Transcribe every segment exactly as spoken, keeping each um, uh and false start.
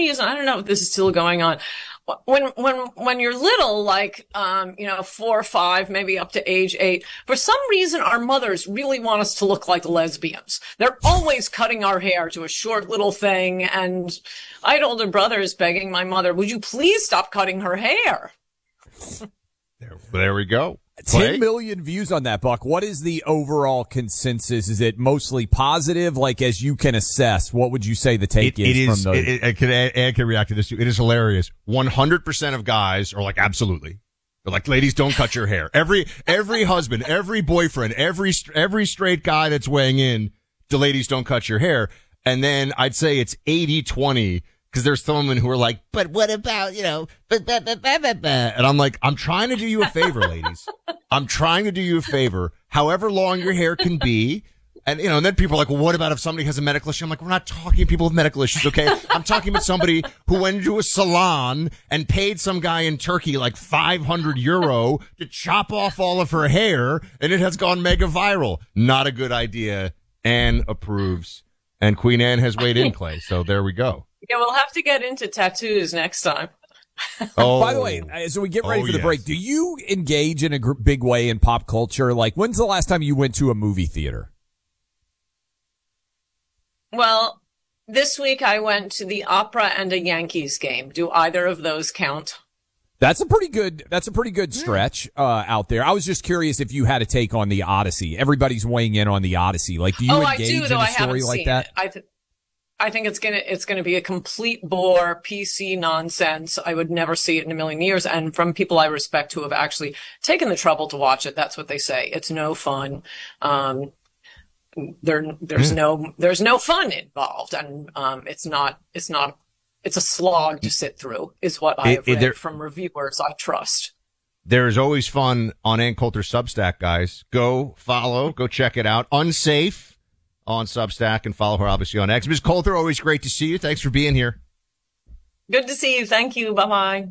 reason, I don't know if this is still going on. When, when, when you're little, like, um, you know, four or five, maybe up to age eight, for some reason, our mothers really want us to look like lesbians. They're always cutting our hair to a short little thing. And I had older brothers begging my mother, would you please stop cutting her hair? There, there we go. Play. ten million views on that, Buck. What is the overall consensus? Is it mostly positive? Like, as you can assess, what would you say the take it, is, it is from those? It, it, I can, I can react to this too. It is hilarious. one hundred percent of guys are like, absolutely. They're like, ladies, don't cut your hair. Every, every husband, every boyfriend, every, every straight guy that's weighing in, the ladies don't cut your hair. And then I'd say it's eighty twenty. Because there's some women who are like, but what about, you know, but, but, but, but, but, but. And I'm like, I'm trying to do you a favor, ladies. I'm trying to do you a favor, however long your hair can be. And, you know, and then people are like, well, what about if somebody has a medical issue? I'm like, we're not talking to people with medical issues, okay? I'm talking about somebody who went into a salon and paid some guy in Turkey like five hundred euro to chop off all of her hair, and it has gone mega viral. Not a good idea. Anne approves. And Queen Anne has weighed in, Clay. So there we go. Yeah, we'll have to get into tattoos next time. Oh, by the way, as we get ready oh, for the yes. break, do you engage in a gr- big way in pop culture? Like, when's the last time you went to a movie theater? Well, this week I went to the opera and a Yankees game. Do either of those count? That's a pretty good. That's a pretty good stretch uh, out there. I was just curious if you had a take on the Odyssey. Everybody's weighing in on the Odyssey. Like, do you oh, engage I do, in though a I story haven't like seen that? It. I th- I think it's gonna it's gonna be a complete bore, P C nonsense. I would never see it in a million years. And from people I respect who have actually taken the trouble to watch it, that's what they say. It's no fun. Um, there there's no there's no fun involved, and um, it's not it's not it's a slog to sit through. Is what I have It- it- read there- from reviewers I trust. There is always fun on Ann Coulter's Substack, guys. Go follow, go check it out. Unsafe on Substack, and follow her obviously on X. Miz Coulter, always great to see you. Thanks for being here. Good to see you. Thank you. Bye bye.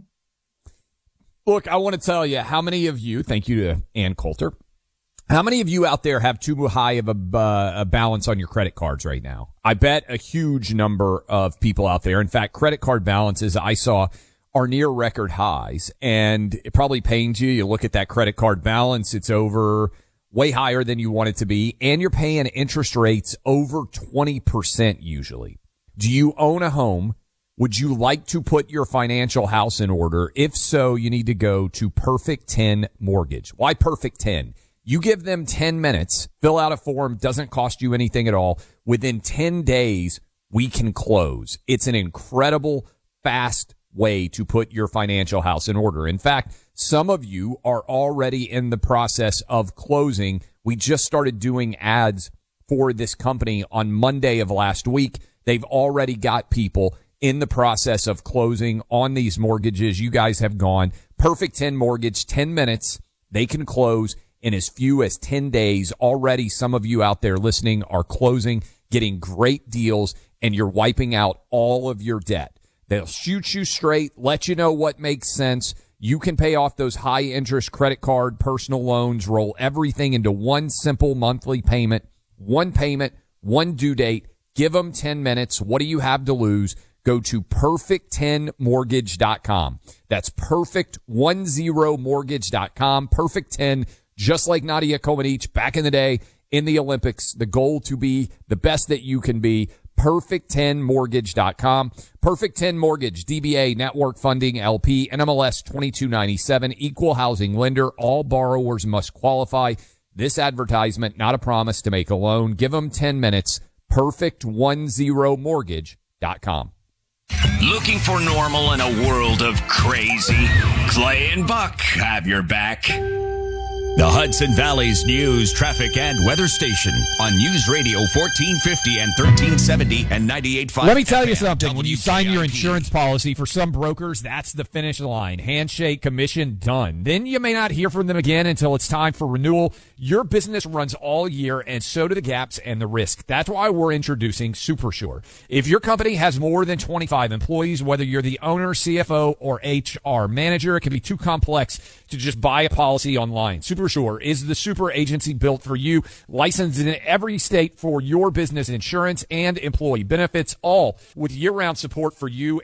Look, I want to tell you how many of you, thank you to Ann Coulter, how many of you out there have too high of a, uh, a balance on your credit cards right now? I bet a huge number of people out there. In fact, credit card balances I saw are near record highs, and it probably pains you. You look at that credit card balance, it's over way higher than you want it to be, and you're paying interest rates over twenty percent usually. Do you own a home? Would you like to put your financial house in order? If so, you need to go to Perfect ten Mortgage. Why Perfect ten? You give them ten minutes, fill out a form, doesn't cost you anything at all. Within ten days, we can close. It's an incredible, fast way to put your financial house in order. In fact, some of you are already in the process of closing. We just started doing ads for this company on Monday of last week. They've already got people in the process of closing on these mortgages. You guys have gone Perfect ten Mortgage, ten minutes. They can close in as few as ten days. Already some of you out there listening are closing, getting great deals, and you're wiping out all of your debt. They'll shoot you straight, let you know what makes sense. You can pay off those high interest credit card, personal loans, roll everything into one simple monthly payment, one payment, one due date. Give them ten minutes. What do you have to lose? Go to perfect ten mortgage dot com. That's perfect ten mortgage dot com. Perfect ten, just like Nadia Comaneci back in the day in the Olympics. The goal to be the best that you can be. perfect ten mortgage dot com. Perfect ten Mortgage, D B A Network Funding, L P, N M L S twenty-two ninety-seven, Equal Housing Lender. All borrowers must qualify. This advertisement, not a promise to make a loan. Give them ten minutes. perfect ten mortgage dot com. Looking for normal in a world of crazy? Clay and Buck have your back. The Hudson Valley's news, traffic, and weather station on News Radio fourteen fifty and thirteen seventy and ninety-eight point five. Let me tell you F M, something. When you sign your W K I P. insurance policy, for some brokers, that's the finish line. Handshake, commission, done. Then you may not hear from them again until it's time for renewal. Your business runs all year, and so do the gaps and the risk. That's why we're introducing SuperSure. If your company has more than twenty-five employees, whether you're the owner, C F O, or H R manager, it can be too complex to just buy a policy online. SuperSure is the super agency built for you, licensed in every state for your business insurance and employee benefits, all with year-round support for you